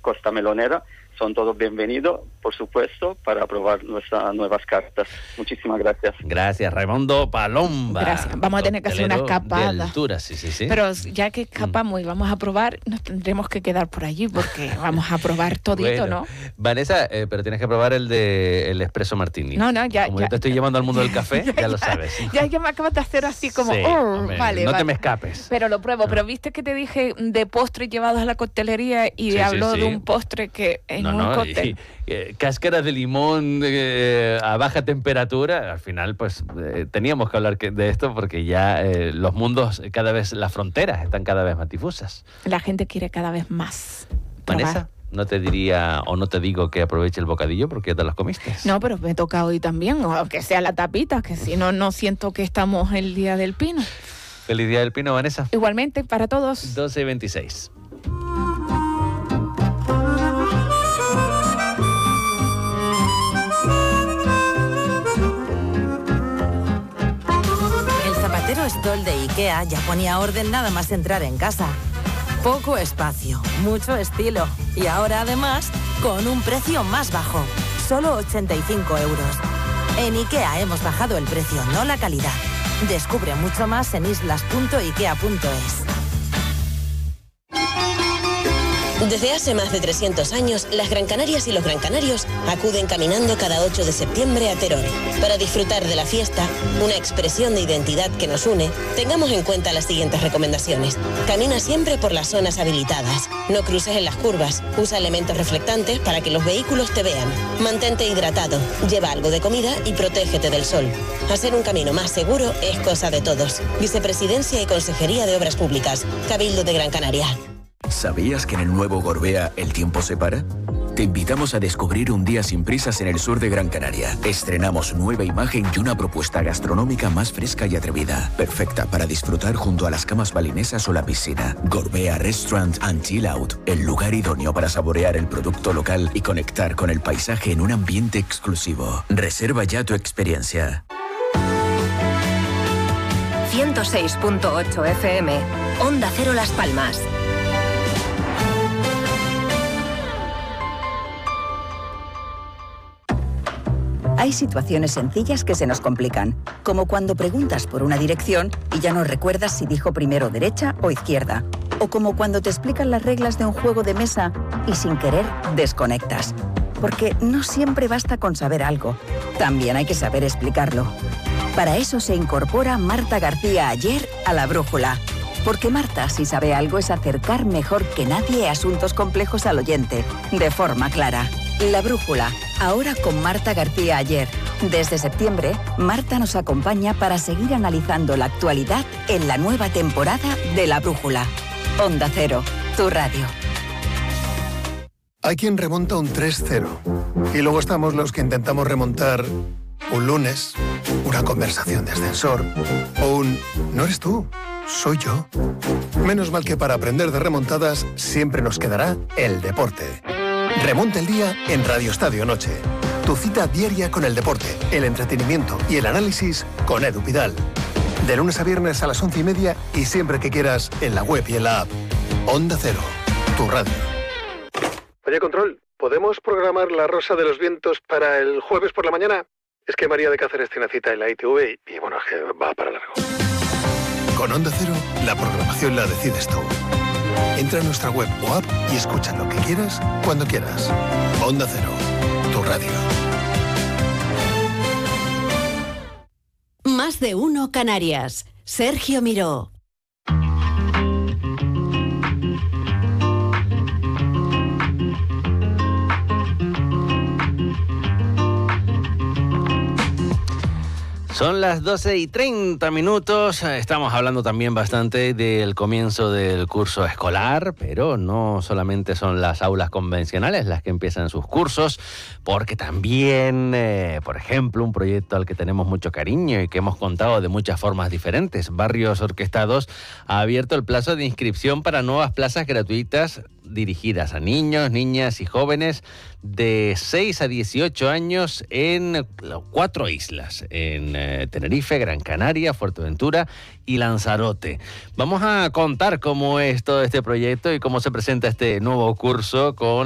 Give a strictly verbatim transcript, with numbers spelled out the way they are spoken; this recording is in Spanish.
Costa Melonera, son todos bienvenidos, por supuesto, para probar nuestras nuevas cartas. Muchísimas gracias. Gracias, Raimundo Palomba. Gracias. Vamos a tener que hacer una escapada. De altura, sí, sí, sí. Pero ya que escapamos mm. y vamos a probar, nos tendremos que quedar por allí porque vamos a probar todito, bueno, ¿no? Vanessa, eh, pero tienes que probar el de el espresso martini. No, no, ya. Como ya, yo te estoy llevando al mundo del café, ya, ya, ya lo sabes. Ya, ya me acabas de hacer así como, sí, oh, hombre, vale, no vale. te me escapes. Pero lo pruebo, no. pero viste que te dije de postres llevados a la coctelería y sí, habló sí, sí. de un postre que en no, un no, cóctel. Y, eh, cáscaras de limón eh, a baja temperatura, al final pues eh, teníamos que hablar que, de esto porque ya eh, los mundos cada vez, las fronteras están cada vez más difusas. La gente quiere cada vez más. Vanessa, probar. no te diría o no te digo que aproveche el bocadillo porque ya te las comiste. No, pero me toca hoy también, aunque sea la tapita, que si no, no siento que estamos el día del pino. Feliz día del pino, Vanessa. Igualmente, para todos. doce y veintiséis. Stoll de IKEA ya ponía orden nada más entrar en casa. Poco espacio, mucho estilo y ahora además con un precio más bajo, solo ochenta y cinco euros. En IKEA hemos bajado el precio, no la calidad. Descubre mucho más en islas punto ikea punto es. Desde hace más de trescientos años, las Gran Canarias y los Gran Canarios acuden caminando cada ocho de septiembre a Teror. Para disfrutar de la fiesta, una expresión de identidad que nos une, tengamos en cuenta las siguientes recomendaciones. Camina siempre por las zonas habilitadas. No cruces en las curvas. Usa elementos reflectantes para que los vehículos te vean. Mantente hidratado. Lleva algo de comida y protégete del sol. Hacer un camino más seguro es cosa de todos. Vicepresidencia y Consejería de Obras Públicas. Cabildo de Gran Canaria. ¿Sabías que en el nuevo Gorbea el tiempo se para? Te invitamos a descubrir un día sin prisas en el sur de Gran Canaria. Estrenamos nueva imagen y una propuesta gastronómica más fresca y atrevida. Perfecta para disfrutar junto a las camas balinesas o la piscina. Gorbea Restaurant and Chill Out. El lugar idóneo para saborear el producto local y conectar con el paisaje en un ambiente exclusivo. Reserva ya tu experiencia. ciento seis punto ocho F M. Onda Cero Las Palmas. Hay situaciones sencillas que se nos complican, como cuando preguntas por una dirección y ya no recuerdas si dijo primero derecha o izquierda, o como cuando te explican las reglas de un juego de mesa y sin querer desconectas. Porque no siempre basta con saber algo, también hay que saber explicarlo. Para eso se incorpora Marta García Ayer a La Brújula. Porque Marta, si sabe algo, es acercar mejor que nadie asuntos complejos al oyente, de forma clara. La Brújula, ahora con Marta García Ayer. Desde septiembre, Marta nos acompaña para seguir analizando la actualidad en la nueva temporada de La Brújula. Onda Cero, tu radio. Hay quien remonta un tres cero. Y luego estamos los que intentamos remontar un lunes, una conversación de ascensor o un «no eres tú, soy yo». Menos mal que para aprender de remontadas siempre nos quedará el deporte. Remonta el día en Radio Estadio Noche. Tu cita diaria con el deporte, el entretenimiento y el análisis con Edu Pidal. De lunes a viernes a las once y media y siempre que quieras en la web y en la app. Onda Cero, tu radio. Oye, Control, ¿podemos programar La Rosa de los Vientos para el jueves por la mañana? Es que María de Cáceres tiene cita en la I T V y, y bueno, es que va para largo. Con Onda Cero, la programación la decides tú. Entra en nuestra web o app y escucha lo que quieras, cuando quieras. Onda Cero, tu radio. Más de uno Canarias. Sergio Miró. Son las doce y treinta minutos, estamos hablando también bastante del comienzo del curso escolar, pero no solamente son las aulas convencionales las que empiezan sus cursos, porque también, eh, por ejemplo, un proyecto al que tenemos mucho cariño y que hemos contado de muchas formas diferentes, Barrios Orquestados, ha abierto el plazo de inscripción para nuevas plazas gratuitas dirigidas a niños, niñas y jóvenes de seis a dieciocho años en cuatro islas, en eh, Tenerife, Gran Canaria, Fuerteventura y Lanzarote. Vamos a contar cómo es todo este proyecto y cómo se presenta este nuevo curso con